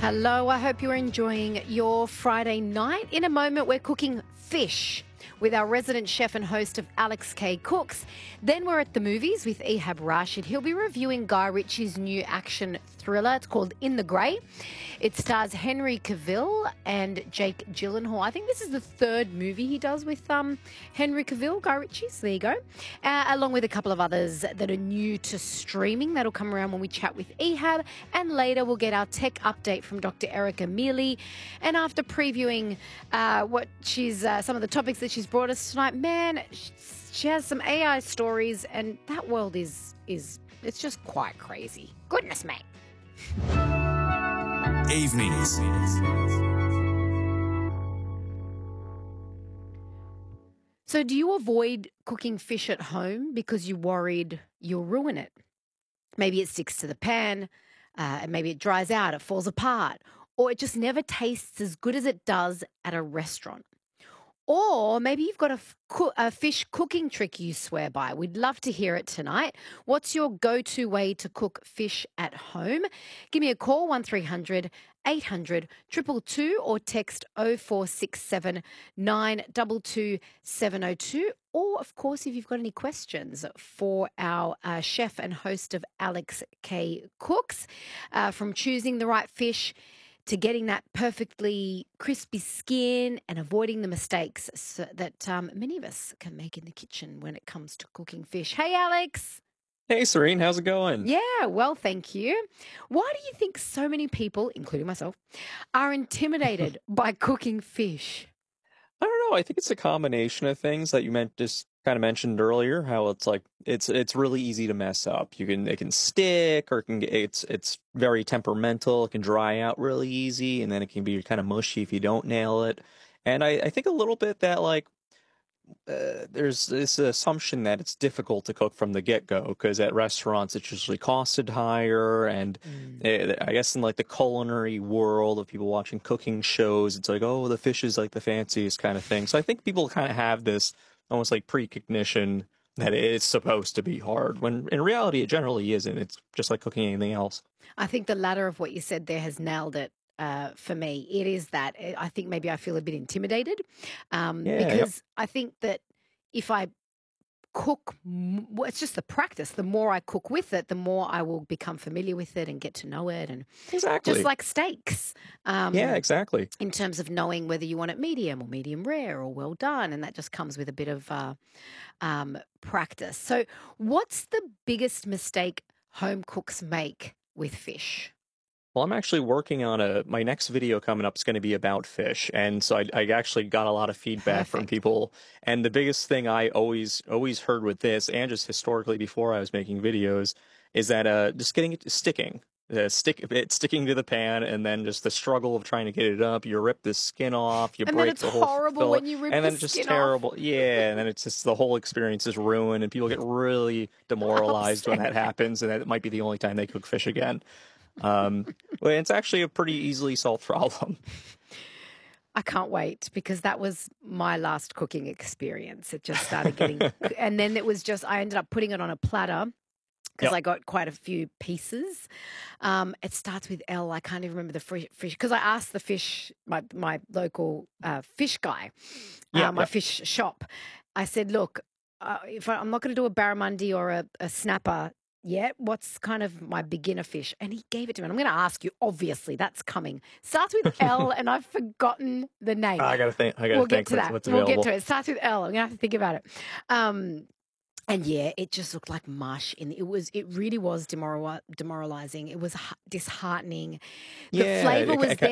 Hello, I hope you're enjoying your Friday night. In a moment, we're cooking fish with our resident chef and host of Alex K. Cooks. Then we're at the movies with Ehab Rashid. He'll be reviewing Guy Ritchie's new action thriller. It's called In the Grey. It stars Henry Cavill and Jake Gyllenhaal. I think this is the third movie he does with Henry Cavill, Guy Ritchie. So there you go. Along with a couple of others that are new to streaming. That'll come around when we chat with Ehab. And later we'll get our tech update from Dr. Erica Mealy. And after previewing some of the topics that she's brought us tonight, man, she has some AI stories, and that world is it's just quite crazy. Goodness me. Evenings. So do you avoid cooking fish at home because you're worried you'll ruin it? Maybe it sticks to the pan, and maybe it dries out, it falls apart, or it just never tastes as good as it does at a restaurant. Or maybe you've got a fish cooking trick you swear by. We'd love to hear it tonight. What's your go-to way to cook fish at home? Give me a call, 1300 800 222, or text 0467 922 702. Or, of course, if you've got any questions for our chef and host of Alex K. Cooks, from choosing the right fish to getting that perfectly crispy skin and avoiding the mistakes that many of us can make in the kitchen when it comes to cooking fish. Hey, Alex. Hey, Serene, how's it going? Yeah, well, thank you. Why do you think so many people, including myself, are intimidated by cooking fish? I don't know. I think it's a combination of things that you just kind of mentioned earlier. How it's like it's really easy to mess up. It can stick, or it's very temperamental. It can dry out really easy, and then it can be kind of mushy if you don't nail it. And I think a little bit that there's this assumption that it's difficult to cook from the get-go because at restaurants it's usually costed higher, and I guess in like the culinary world of people watching cooking shows, it's like, oh, the fish is like the fanciest kind of thing. So I think people kind of have this almost like precognition that it's supposed to be hard, when in reality it generally isn't. It's just like cooking anything else. I think the latter of what you said there has nailed it. For me, it is that I think maybe I feel a bit intimidated because I think that if I cook, it's just the practice. The more I cook with it, the more I will become familiar with it and get to know it. And Exactly. just like steaks. Yeah, exactly. In terms of knowing whether you want it medium or medium rare or well done. And that just comes with a bit of practice. So what's the biggest mistake home cooks make with fish? Well, I'm actually working on my next video coming up is going to be about fish. And so I actually got a lot of feedback from Perfect. people. And the biggest thing I always heard with this, and just historically before I was making videos, is that just getting it sticking. Sticking to the pan, and then just the struggle of trying to get it up. You rip the skin off, you And then break it's the whole horrible fillet, when you rip and the then it's just skin off. terrible. Yeah, and then it's just the whole experience is ruined, and people get really demoralized when that happens, and that might be the only time they cook fish again. Well, it's actually a pretty easily solved problem. I can't wait, because that was my last cooking experience. It just started getting, and then I ended up putting it on a platter because Yep. I got quite a few pieces. It starts with L. I can't even remember the fish because I asked the fish, my local fish guy, my Yep. fish shop. I said, look, if I'm not going to do a barramundi or a snapper yet, what's kind of my beginner fish? And he gave it to me. And I'm going to ask you, obviously, that's coming. Starts with L, and I've forgotten the name. I gotta think. We'll get to that. What's We'll available. get to it. It starts with L. I'm going to have to think about it. And yeah, it just looked like mush. And it really was demoralizing. It was disheartening. The Yeah, flavor was there.